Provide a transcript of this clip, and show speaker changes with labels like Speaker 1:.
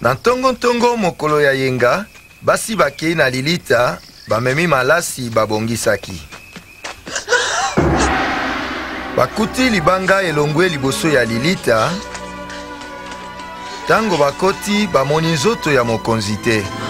Speaker 1: Na ntongo mokolo ya yenga, basi bakei na Lilita, bamemi malasi babongisaki. Bakuti libanga elongwe liboso ya Lilita, tango bakoti bamoni nzoto ya mokonzi te.